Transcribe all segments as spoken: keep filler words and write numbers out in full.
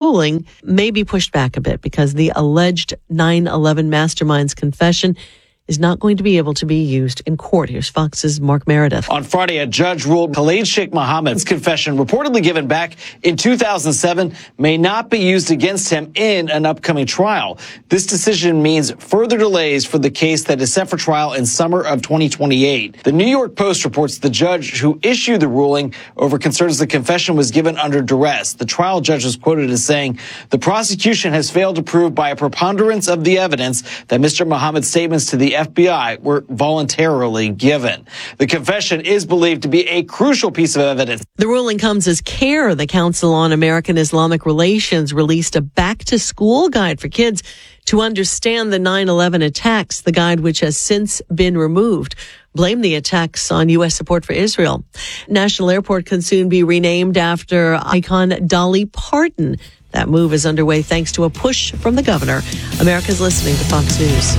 ruling may be pushed back a bit because the alleged nine eleven mastermind's confession is not going to be able to be used in court. Here's Fox's Mark Meredith. On Friday, a judge ruled Khalid Sheikh Mohammed's confession, reportedly given back in two thousand seven, may not be used against him in an upcoming trial. This decision means further delays for the case that is set for trial in summer of twenty twenty-eight. The New York Post reports the judge who issued the ruling over concerns the confession was given under duress. The trial judge was quoted as saying, "The prosecution has failed to prove by a preponderance of the evidence that Mister Mohammed's statements to the F B I were voluntarily given." The confession is believed to be a crucial piece of evidence. The ruling comes as CARE, the Council on American Islamic Relations, released a back-to-school guide for kids to understand the nine eleven attacks, the guide which has since been removed. Blame the attacks on U S support for Israel. National Airport can soon be renamed after icon Dolly Parton. That move is underway thanks to a push from the governor. America's listening to Fox News.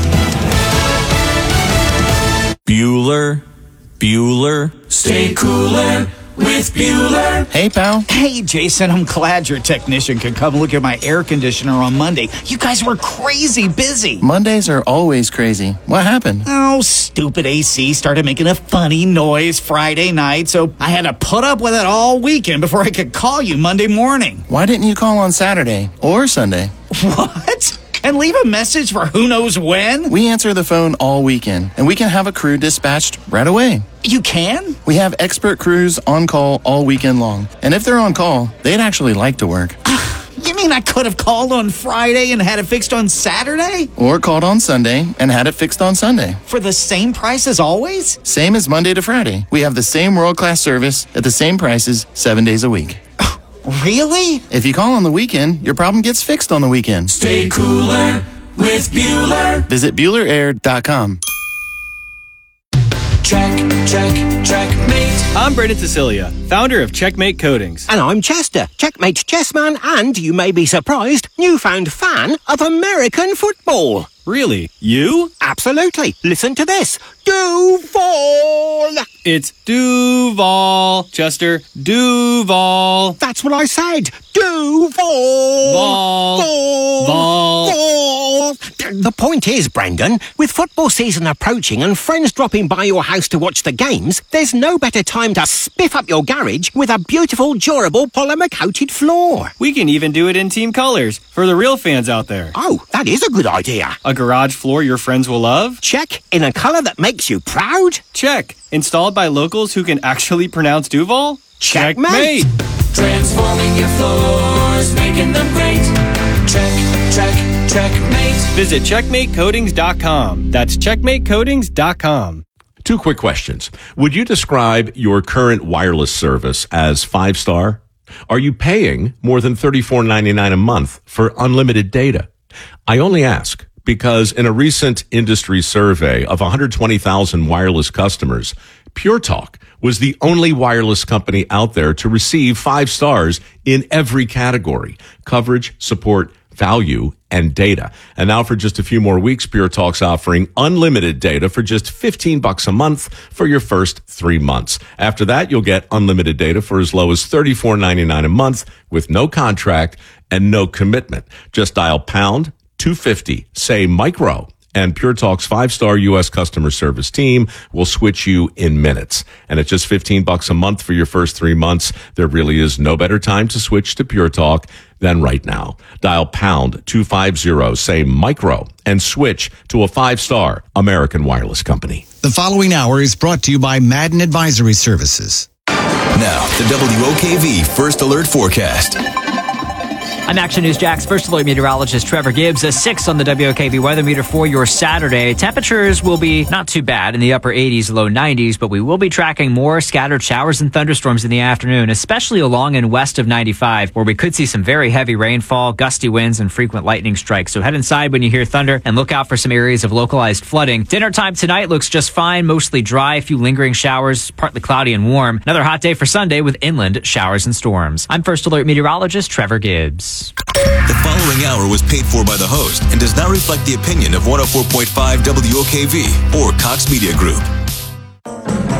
Bueller, Bueller, stay cooler with Bueller. Hey, pal. Hey, Jason, I'm glad your technician could come look at my air conditioner on Monday. You guys were crazy busy. Mondays are always crazy. What happened? Oh, stupid A C started making a funny noise Friday night, so I had to put up with it all weekend before I could call you Monday morning. Why didn't you call on Saturday or Sunday? What? And leave a message for who knows when? We answer the phone all weekend, and we can have a crew dispatched right away. You can? We have expert crews on call all weekend long. And if they're on call, they'd actually like to work. You mean I could have called on Friday and had it fixed on Saturday? Or called on Sunday and had it fixed on Sunday. For the same price as always? Same as Monday to Friday. We have the same world-class service at the same prices seven days a week. Really? If you call on the weekend, your problem gets fixed on the weekend. Stay cooler with Bueller. Visit Bueller Air dot com. Check, check, checkmate. I'm Brendan Cecilia, founder of Checkmate Coatings. And I'm Chester, Checkmate chessman, and, you may be surprised, newfound fan of American football. Really? You? Absolutely. Listen to this. Duval! It's Duval, Chester. Duval. That's what I said. Duval! Vol. Vol. Vol. Vol. The point is, Brendan, with football season approaching and friends dropping by your house to watch the games, there's no better time to spiff up your garage with a beautiful, durable, polymer-coated floor. We can even do it in team colors for the real fans out there. Oh, that is a good idea. A garage floor your friends will love? Check. In a color that makes you proud? Check. Installed by locals who can actually pronounce Duval? Checkmate. Transforming your floors, making them great. Check, check, checkmate. Visit checkmate coatings dot com. That's checkmate coatings dot com. Two quick questions. Would you describe your current wireless service as five-star? Are you paying more than thirty-four ninety-nine a month for unlimited data? I only ask because in a recent industry survey of one hundred twenty thousand wireless customers, Pure Talk was the only wireless company out there to receive five stars in every category: coverage, support, value, and data. And now for just a few more weeks, Pure Talk's offering unlimited data for just fifteen bucks a month for your first three months. After that, you'll get unlimited data for as low as thirty-four ninety-nine a month with no contract and no commitment. Just dial pound two fifty, say micro, and Pure Talk's five-star U S customer service team will switch you in minutes. And at just fifteen bucks a month for your first three months, there really is no better time to switch to Pure Talk than right now. Dial pound two fifty, say micro, and switch to a five-star American wireless company. The following hour is brought to you by Madden Advisory Services. Now, the W O K V First Alert Forecast. I'm Action News Jack's First Alert meteorologist Trevor Gibbs. A six on the W O K V weather meter for your Saturday. Temperatures will be not too bad in the upper eighties, low nineties, but we will be tracking more scattered showers and thunderstorms in the afternoon, especially along and west of ninety-five, where we could see some very heavy rainfall, gusty winds, and frequent lightning strikes. So head inside when you hear thunder and look out for some areas of localized flooding. Dinner time tonight looks just fine, mostly dry, a few lingering showers, partly cloudy and warm. Another hot day for Sunday with inland showers and storms. I'm First Alert meteorologist Trevor Gibbs. The following hour was paid for by the host and does not reflect the opinion of one oh four point five W O K V or Cox Media Group.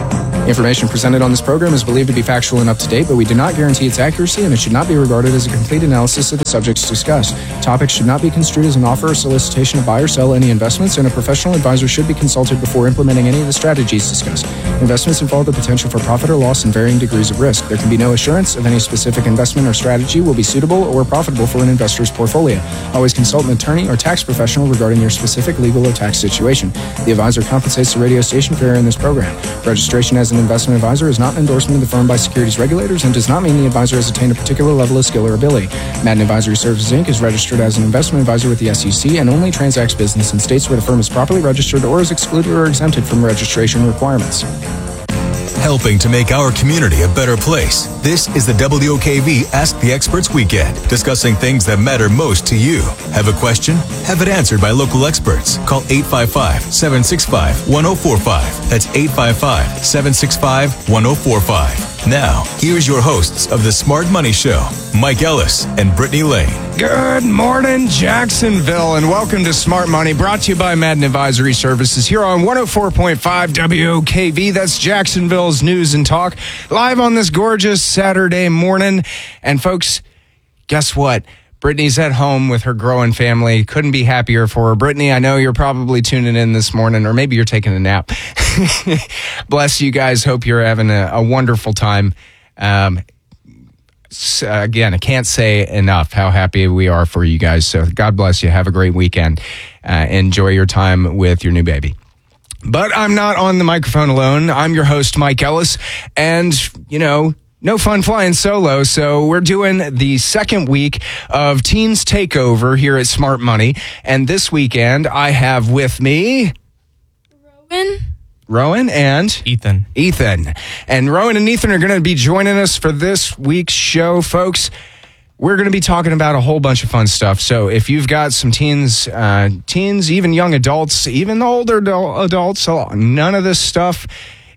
Information presented on this program is believed to be factual and up to date, but we do not guarantee its accuracy, and it should not be regarded as a complete analysis of the subjects discussed. Topics should not be construed as an offer or solicitation to buy or sell any investments, and a professional advisor should be consulted before implementing any of the strategies discussed. Investments involve the potential for profit or loss and varying degrees of risk. There can be no assurance of any specific investment or strategy will be suitable or profitable for an investor's portfolio. Always consult an attorney or tax professional regarding your specific legal or tax situation. The advisor compensates the radio station for airing this program. Registration as an investment advisor is not an endorsement of the firm by securities regulators and does not mean the advisor has attained a particular level of skill or ability. Madden Advisory Services, Incorporated is registered as an investment advisor with the S E C and only transacts business in states where the firm is properly registered or is excluded or exempted from registration requirements. Helping to make our community a better place. This is the W O K V Ask the Experts Weekend, discussing things that matter most to you. Have a question? Have it answered by local experts. Call eight five five, seven six five, one zero four five. That's eight five five, seven six five, one zero four five. Now, here's your hosts of the Smart Money Show, Mike Ellis and Brittany Lane. Good morning, Jacksonville, and welcome to Smart Money, brought to you by Madden Advisory Services here on one oh four point five W O K V. That's Jacksonville's News and Talk, live on this gorgeous Saturday morning. And folks, guess what? Brittany's at home with her growing family. Couldn't be happier for her. Brittany, I know you're probably tuning in this morning, or maybe you're taking a nap. Bless you guys. Hope you're having a, a wonderful time. Um, so again, I can't say enough how happy we are for you guys. So God bless you. Have a great weekend. Uh, enjoy your time with your new baby. But I'm not on the microphone alone. I'm your host, Mike Ellis. And, you know, no fun flying solo, so we're doing the second week of Teens Takeover here at Smart Money. And this weekend, I have with me... Rowan. Rowan and... Ethan. Ethan. And Rowan and Ethan are going to be joining us for this week's show, folks. We're going to be talking about a whole bunch of fun stuff. So if you've got some teens, uh, teens, even young adults, even older adults, none of this stuff...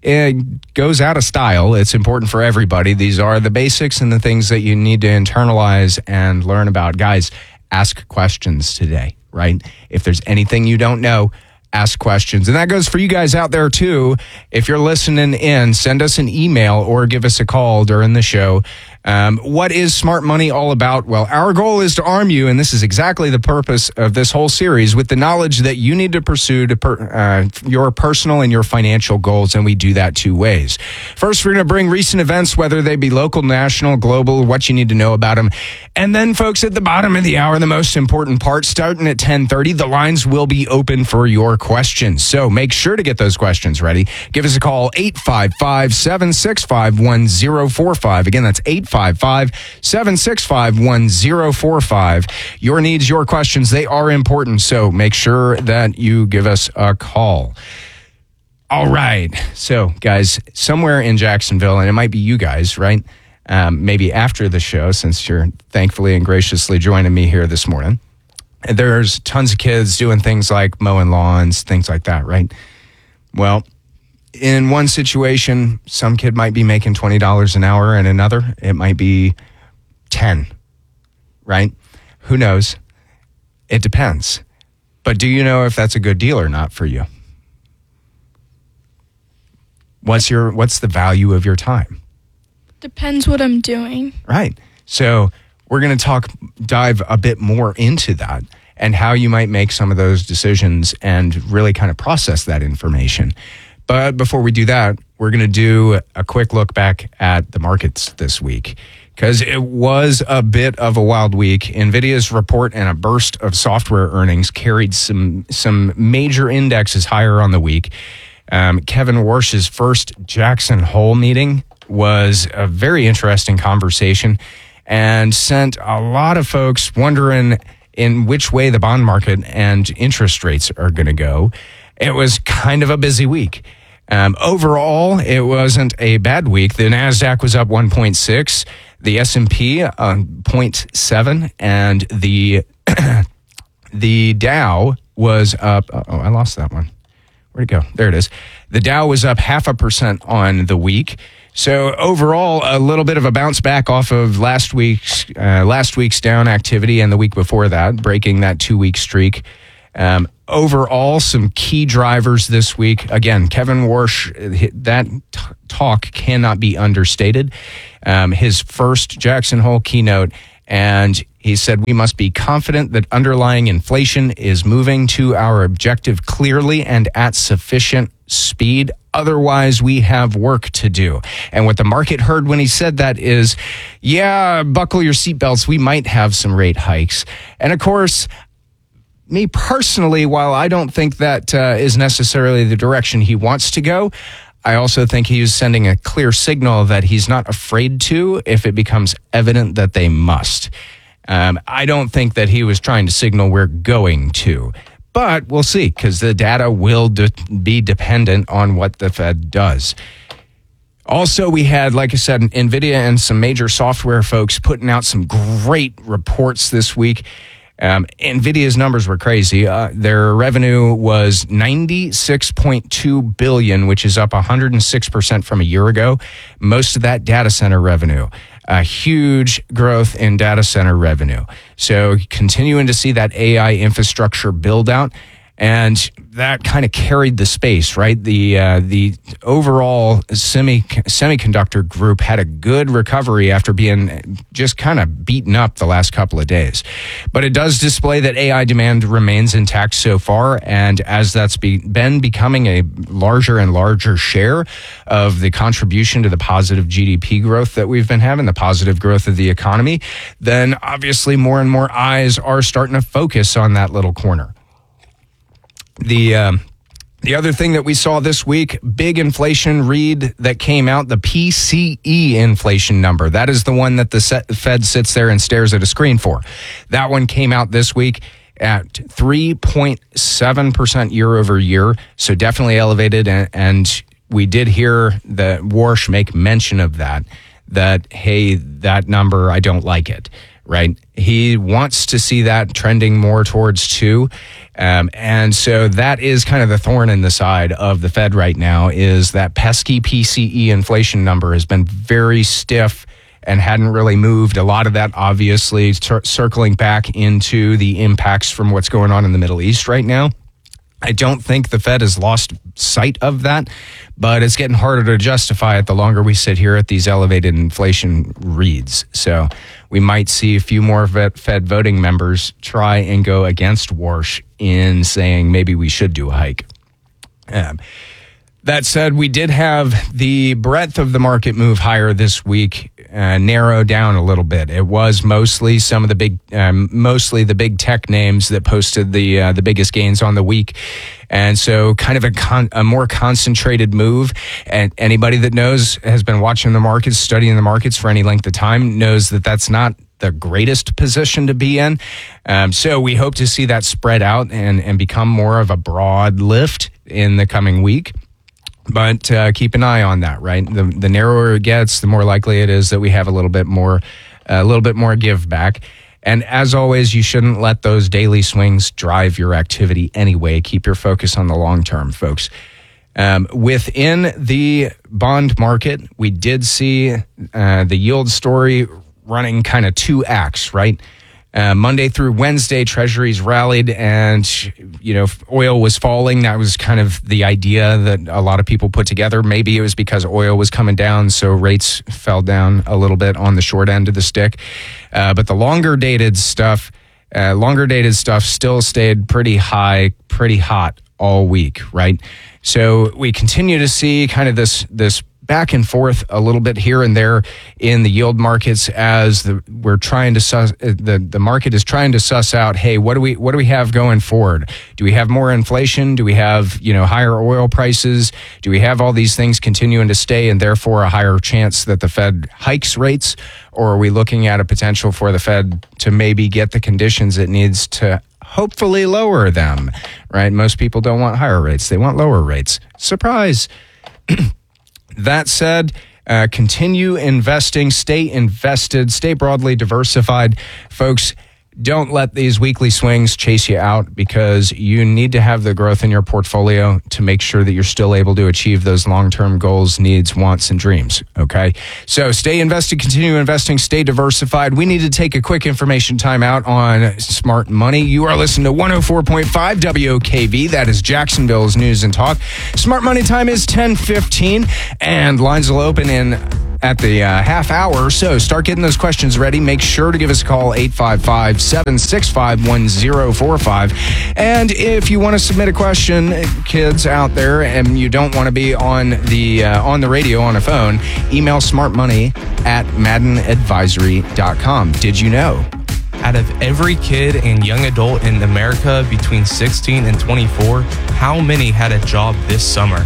it goes out of style. It's important for everybody. These are the basics and the things that you need to internalize and learn about. Guys, ask questions today, right? If there's anything you don't know, ask questions. And that goes for you guys out there too. If you're listening in, send us an email or give us a call during the show. Um, what is Smart Money all about? Well, our goal is to arm you, and this is exactly the purpose of this whole series, with the knowledge that you need to pursue to per, uh, your personal and your financial goals, and we do that two ways. First, we're going to bring recent events, whether they be local, national, global, what you need to know about them. And then, folks, at the bottom of the hour, the most important part, starting at ten thirty, the lines will be open for your questions. So make sure to get those questions ready. Give us a call, eight five five, seven six five, one zero four five. Again, that's eight five five, seven six five, one zero four five. Your needs, your questions, they are important, so make sure that you give us a call. All right. So, guys, somewhere in Jacksonville, and it might be you guys, right? Um, maybe after the show, since you're thankfully and graciously joining me here this morning. There's tons of kids doing things like mowing lawns, things like that, right? Well, in one situation, some kid might be making twenty dollars an hour, and another, it might be ten, right? Who knows? It depends. But do you know if that's a good deal or not for you? What's your what's the value of your time? Depends what I'm doing. Right. So we're going to talk, dive a bit more into that and how you might make some of those decisions and really kind of process that information. But before we do that, we're going to do a quick look back at the markets this week, because it was a bit of a wild week. NVIDIA's report and a burst of software earnings carried some some major indexes higher on the week. Um, Kevin Warsh's first Jackson Hole meeting was a very interesting conversation and sent a lot of folks wondering in which way the bond market and interest rates are going to go. It was kind of a busy week. Um, overall, it wasn't a bad week. The NASDAQ was up one point six, the S and P uh, zero point seven, and the the Dow was up. Oh, I lost that one. Where'd it go? There it is. The Dow was up half a percent on the week. So overall, a little bit of a bounce back off of last week's uh, last week's down activity and the week before that, breaking that two-week streak. Um, overall, some key drivers this week. Again, Kevin Warsh, that t- talk cannot be understated. Um, his first Jackson Hole keynote, and he said, we must be confident that underlying inflation is moving to our objective clearly and at sufficient speed. Otherwise, we have work to do. And what the market heard when he said that is, yeah, buckle your seatbelts. We might have some rate hikes. And of course, me personally, while I don't think that uh, is necessarily the direction he wants to go, I also think he is sending a clear signal that he's not afraid to if it becomes evident that they must. Um, I don't think that he was trying to signal we're going to. But we'll see, because the data will de- be dependent on what the Fed does. Also, we had, like I said, NVIDIA and some major software folks putting out some great reports this week. Um, NVIDIA's numbers were crazy. Uh, their revenue was ninety-six point two billion dollars, which is up one hundred six percent from a year ago. Most of that data center revenue. A huge growth in data center revenue. So continuing to see that A I infrastructure build out, and that kind of carried the space, right? The uh, the overall semi semiconductor group had a good recovery after being just kind of beaten up the last couple of days. But it does display that A I demand remains intact so far, and as that's be, been becoming a larger and larger share of the contribution to the positive G D P growth that we've been having, the positive growth of the economy, then obviously more and more eyes are starting to focus on that little corner. The um, the other thing that we saw this week, big inflation read that came out, the P C E inflation number. That is the one that the Fed sits there and stares at a screen for. That one came out this week at three point seven percent year over year. So definitely elevated. And, and we did hear the Warsh make mention of that, that, hey, that number, I don't like it. Right. He wants to see that trending more towards two. Um, and so that is kind of the thorn in the side of the Fed right now, is that pesky P C E inflation number has been very stiff and hadn't really moved. A lot of that obviously cir- circling back into the impacts from what's going on in the Middle East right now. I don't think the Fed has lost sight of that, but it's getting harder to justify it the longer we sit here at these elevated inflation reads. So we might see a few more Fed voting members try and go against Warsh in saying maybe we should do a hike. Um, that said, we did have the breadth of the market move higher this week uh, narrow down a little bit. It was mostly some of the big, um, mostly the big tech names that posted the uh, the biggest gains on the week. And so kind of a, con- a more concentrated move. And anybody that knows, has been watching the markets, studying the markets for any length of time, knows that that's not the greatest position to be in. Um, so we hope to see that spread out and, and become more of a broad lift in the coming week. But uh, keep an eye on that, right? The, the narrower it gets, the more likely it is that we have a little bit more, a little bit more give back. And as always, you shouldn't let those daily swings drive your activity anyway. Keep your focus on the long term, folks. Um, within the bond market, we did see uh, the yield story running kind of two acts, right? Uh, Monday through Wednesday, treasuries rallied and, you know, oil was falling. That was kind of the idea that a lot of people put together. Maybe it was because oil was coming down, so rates fell down a little bit on the short end of the stick. Uh, but the longer dated stuff, uh, longer dated stuff still stayed pretty high, pretty hot all week, right? So we continue to see kind of this, this back and forth a little bit here and there in the yield markets as the, we're trying to suss, the the market is trying to suss out, hey, what do we what do we have going forward? Do we have more inflation? Do we have, you know, higher oil prices? Do we have all these things continuing to stay and therefore a higher chance that the Fed hikes rates? Or are we looking at a potential for the Fed to maybe get the conditions it needs to hopefully lower them, right? Most people don't want higher rates. They want lower rates. Surprise. That said, uh, continue investing, stay invested, stay broadly diversified. Folks, don't let these weekly swings chase you out, because you need to have the growth in your portfolio to make sure that you're still able to achieve those long-term goals, needs, wants, and dreams. Okay? So stay invested, continue investing, stay diversified. We need to take a quick information time out on Smart Money. You are listening to one oh four point five W O K V. That is Jacksonville's News and Talk. Smart Money time is ten fifteen, and lines will open in at the uh, half hour. So start getting those questions ready. Make sure to give us a call, eight five five, seven six five, one oh four five. And if you want to submit a question, kids out there, and you don't want to be on the uh, on the radio on a phone, email smartmoney at madden advisory dot com. Did you know? Out of every kid and young adult in America between sixteen and twenty-four, how many had a job this summer?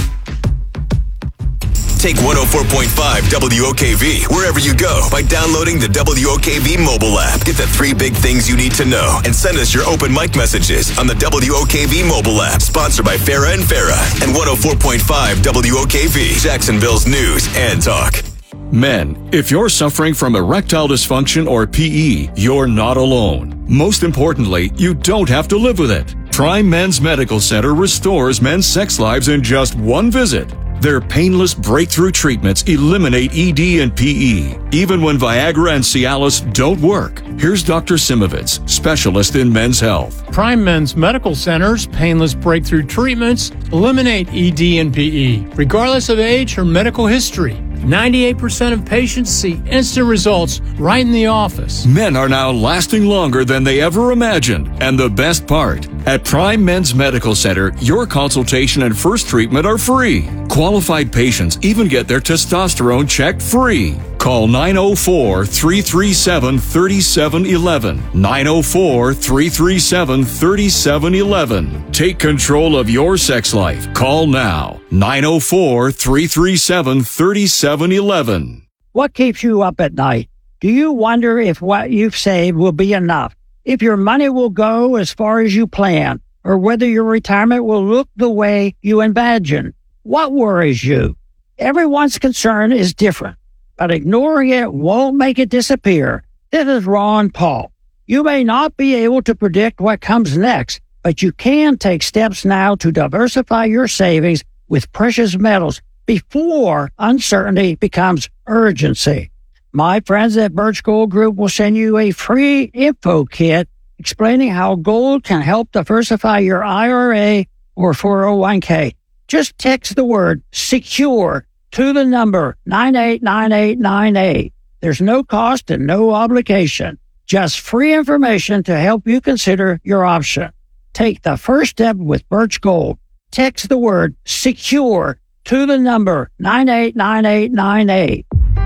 Take one oh four point five W O K V wherever you go by downloading the W O K V mobile app. Get the three big things you need to know and send us your open mic messages on the W O K V mobile app. Sponsored by Farah and Farah and one oh four point five W O K V, Jacksonville's News and Talk. Men, if you're suffering from erectile dysfunction or P E, you're not alone. Most importantly, you don't have to live with it. Prime Men's Medical Center restores men's sex lives in just one visit. Their painless breakthrough treatments eliminate E D and P E, even when Viagra and Cialis don't work. Here's Doctor Simovitz, specialist in men's health. Prime Men's Medical Center's painless breakthrough treatments eliminate E D and P E, regardless of age or medical history. ninety-eight percent of patients see instant results right in the office. Men are now lasting longer than they ever imagined. And the best part, at Prime Men's Medical Center, your consultation and first treatment are free. Qualified patients even get their testosterone checked free. Call nine oh four, three three seven, three seven one one. nine oh four, three three seven, three seven one one. Take control of your sex life. Call now. nine oh four, three three seven, three seven one one. What keeps you up at night? Do you wonder if what you've saved will be enough? If your money will go as far as you plan? Or whether your retirement will look the way you imagine? What worries you? Everyone's concern is different, but ignoring it won't make it disappear. This is Ron Paul. You may not be able to predict what comes next, but you can take steps now to diversify your savings with precious metals before uncertainty becomes urgency. My friends at Birch Gold Group will send you a free info kit explaining how gold can help diversify your I R A or four oh one k. Just text the word SECURE to the number nine eight nine eight nine eight. There's no cost and no obligation. Just free information to help you consider your option. Take the first step with Birch Gold. Text the word SECURE to the number nine eight nine eight nine eight.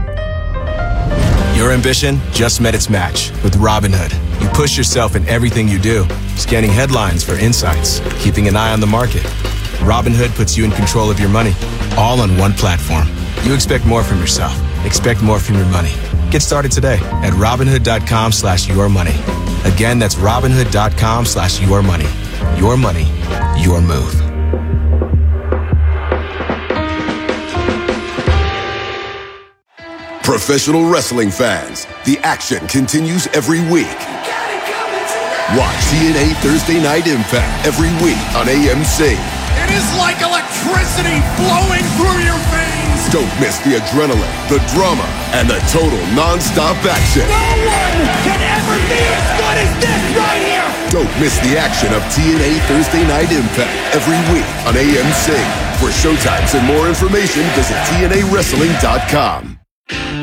Your ambition just met its match with Robinhood. You push yourself in everything you do, scanning headlines for insights, keeping an eye on the market. Robinhood puts you in control of your money, all on one platform. You expect more from yourself. Expect more from your money. Get started today at Robinhood.com slash your money. Again, that's Robinhood.com slash your money. Your money, your move. Professional wrestling fans, the action continues every week. Watch T N A Thursday Night Impact every week on A M C. It is like electricity flowing through your veins. Don't miss the adrenaline, the drama, and the total non-stop action. No one can ever be as good as this right here. Don't miss the action of T N A Thursday Night Impact every week on A M C. For showtimes and more information, visit T N A wrestling dot com.